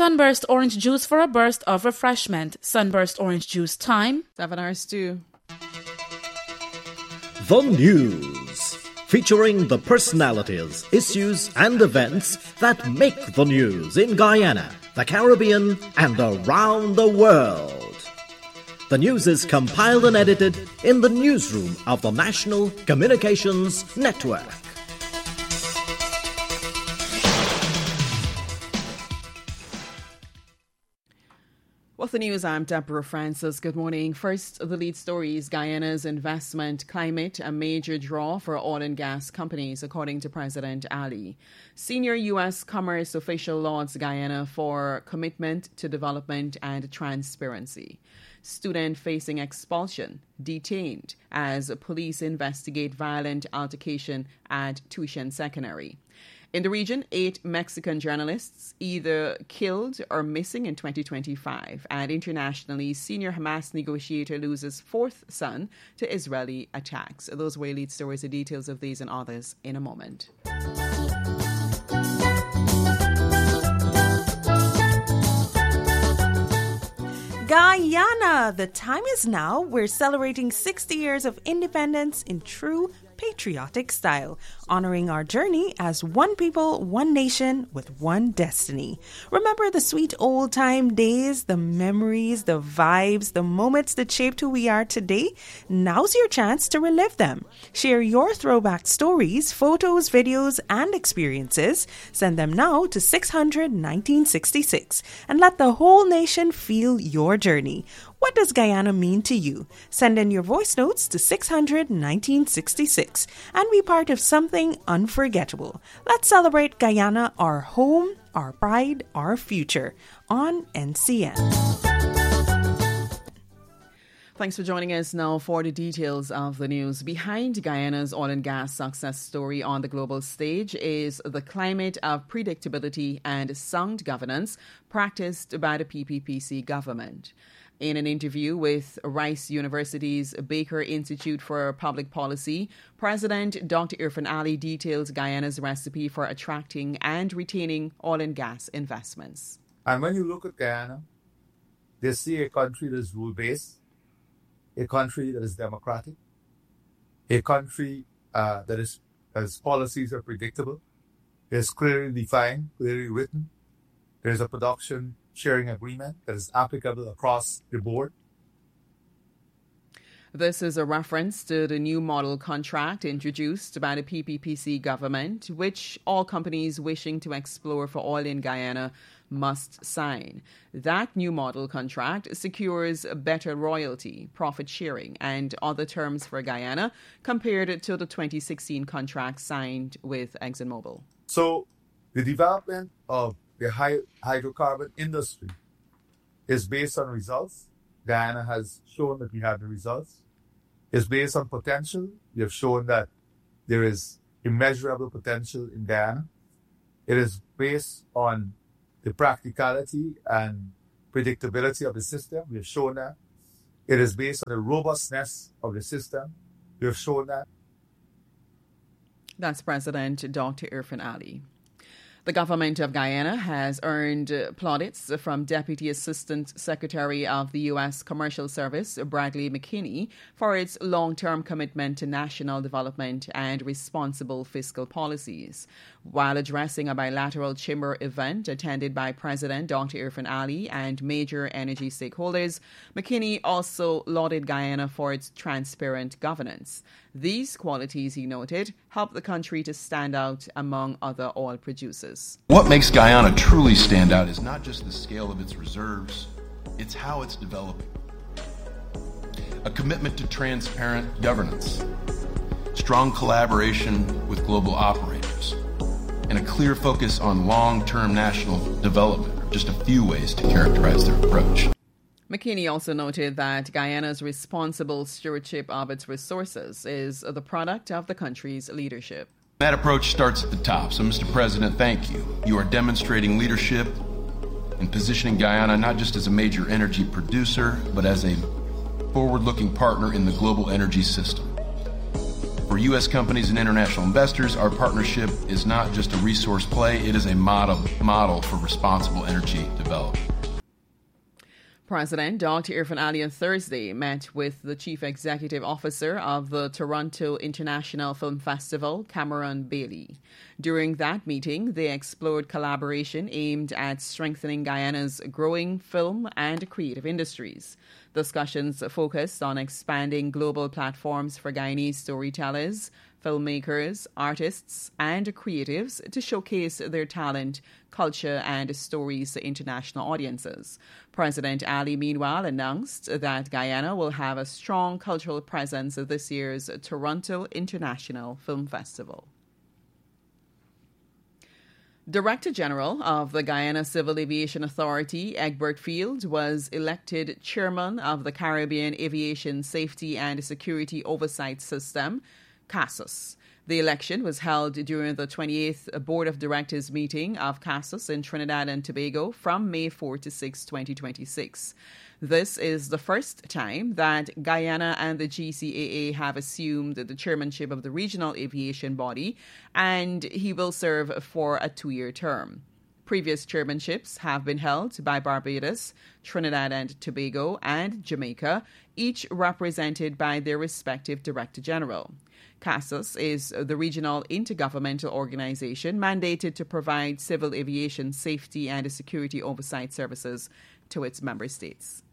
Sunburst orange juice for a burst of refreshment. Sunburst orange juice time. 7 hours to. The News, featuring the personalities, issues and events that make the news in Guyana, the Caribbean and around the world. The news is compiled and edited in the newsroom of the National Communications Network. With the news, I'm Deborah Francis. Good morning. First, the lead stories. Guyana's investment climate, a major draw for oil and gas companies, according to President Ali. Senior U.S. Commerce official lauds Guyana for commitment to development and transparency. Student facing expulsion, detained as police investigate violent altercation at Tuition Secondary. In the region, 8 Mexican journalists either killed or missing in 2025. And internationally, senior Hamas negotiator loses 4th son to Israeli attacks. Those were lead stories. The details of these and others in a moment. Guyana! The time is now. We're celebrating 60 years of independence in true patriotic style, honoring our journey as one people, one nation with one destiny. Remember the sweet old-time days, the memories, the vibes, the moments that shaped who we are today? Now's your chance to relive them. Share your throwback stories, photos, videos, and experiences. Send them now to 600-1966 and let the whole nation feel your journey. What does Guyana mean to you? Send in your voice notes to 600-1966 and be part of something unforgettable. Let's celebrate Guyana, our home, our pride, our future on NCN. Thanks for joining us now for the details of the news. Behind Guyana's oil and gas success story on the global stage is the climate of predictability and sound governance practiced by the PPPC government. In an interview with Rice University's Baker Institute for Public Policy, President Dr. Irfaan Ali details Guyana's recipe for attracting and retaining oil and gas investments. And when you look at Guyana, they see a country that is rule-based, a country that is democratic, a country that is, as policies are predictable, is clearly defined, clearly written. There's a production sharing agreement that is applicable across the board. This is a reference to the new model contract introduced by the PPPC government, which all companies wishing to explore for oil in Guyana must sign. That new model contract secures better royalty, profit sharing, and other terms for Guyana compared to the 2016 contract signed with ExxonMobil. So the development of the hydrocarbon industry is based on results. Guyana has shown that we have the results. It's based on potential. We have shown that there is immeasurable potential in Guyana. It is based on the practicality and predictability of the system. We have shown that. It is based on the robustness of the system. We have shown that. That's President Dr. Irfaan Ali. The government of Guyana has earned plaudits from Deputy Assistant Secretary of the U.S. Commercial Service, Bradley McKinney, for its long-term commitment to national development and responsible fiscal policies. While addressing a bilateral chamber event attended by President Dr. Irfaan Ali and major energy stakeholders, McKinney also lauded Guyana for its transparent governance. These qualities, he noted, help the country to stand out among other oil producers. What makes Guyana truly stand out is not just the scale of its reserves, it's how it's developing. A commitment to transparent governance, strong collaboration with global operators, and a clear focus on long-term national development are just a few ways to characterize their approach. McKinney also noted that Guyana's responsible stewardship of its resources is the product of the country's leadership. That approach starts at the top. So, Mr. President, thank you. You are demonstrating leadership and positioning Guyana not just as a major energy producer, but as a forward-looking partner in the global energy system. For For U.S. companies and international investors, our partnership is not just a resource play, it is a model for responsible energy development. President Dr. Irfaan Ali on Thursday met with the Chief Executive Officer of the Toronto International Film Festival, Cameron Bailey. During that meeting, they explored collaboration aimed at strengthening Guyana's growing film and creative industries. Discussions focused on expanding global platforms for Guyanese storytellers, filmmakers, artists, and creatives to showcase their talent, culture, and stories to international audiences. President Ali, meanwhile, announced that Guyana will have a strong cultural presence at this year's Toronto International Film Festival. Director General of the Guyana Civil Aviation Authority, Egbert Field, was elected Chairman of the Caribbean Aviation Safety and Security Oversight System, CASUS. The election was held during the 28th Board of Directors meeting of CASUS in Trinidad and Tobago from May 4 to 6, 2026. This is the first time that Guyana and the GCAA have assumed the chairmanship of the regional aviation body, and he will serve for a 2-year term. Previous chairmanships have been held by Barbados, Trinidad and Tobago, and Jamaica, each represented by their respective Director General. CASUS is the regional intergovernmental organization mandated to provide civil aviation safety and security oversight services to its member states.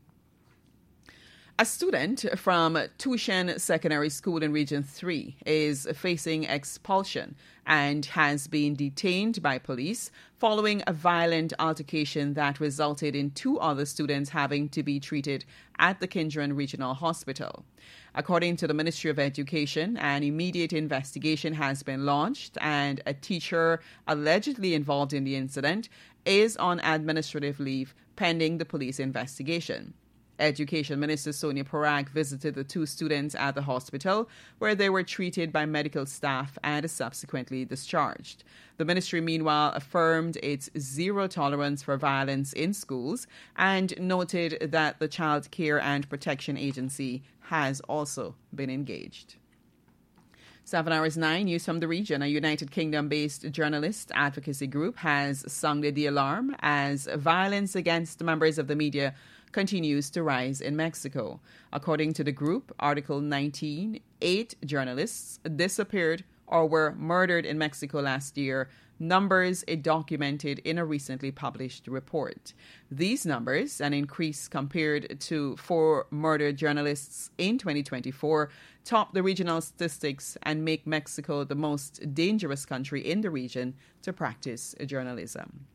A student from Tushen Secondary School in Region 3 is facing expulsion and has been detained by police following a violent altercation that resulted in 2 other students having to be treated at the Kindran Regional Hospital. According to the Ministry of Education, an immediate investigation has been launched and a teacher allegedly involved in the incident is on administrative leave pending the police investigation. Education Minister Sonia Parag visited the 2 students at the hospital where they were treated by medical staff and subsequently discharged. The ministry, meanwhile, affirmed its zero tolerance for violence in schools and noted that the Child Care and Protection Agency has also been engaged. 7 hours 9, news from the region. A United Kingdom-based journalist advocacy group has sounded the alarm as violence against members of the media continues to rise in Mexico. According to the group, Article 19, 8 journalists disappeared or were murdered in Mexico last year, numbers it documented in a recently published report. These numbers, an increase compared to 4 murdered journalists in 2024, top the regional statistics and make Mexico the most dangerous country in the region to practice journalism.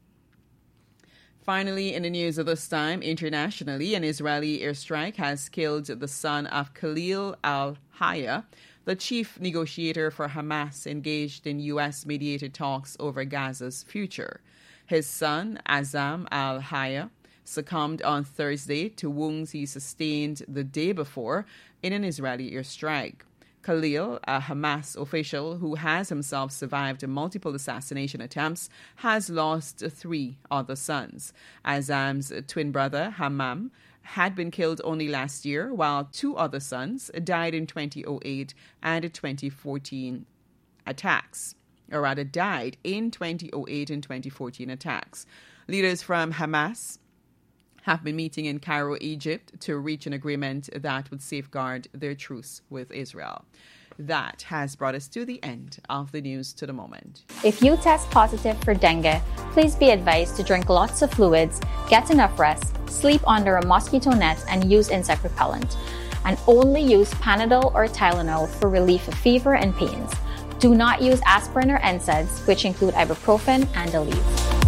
Finally, in the news of this time, internationally, an Israeli airstrike has killed the son of Khalil al-Hayya, the chief negotiator for Hamas engaged in U.S.-mediated talks over Gaza's future. His son, Azam al-Hayya, succumbed on Thursday to wounds he sustained the day before in an Israeli airstrike. Khalil, a Hamas official who has himself survived multiple assassination attempts, has lost 3 other sons. Azam's twin brother, Hammam, had been killed only last year, while 2 other sons died in 2008 and 2014 attacks, or rather died in 2008 and 2014 attacks. Leaders from Hamas have been meeting in Cairo, Egypt, to reach an agreement that would safeguard their truce with Israel. That has brought us to the end of the news to the moment. If you test positive for dengue, please be advised to drink lots of fluids, get enough rest, sleep under a mosquito net, and use insect repellent. And only use Panadol or Tylenol for relief of fever and pains. Do not use aspirin or NSAIDs, which include ibuprofen and Aleve.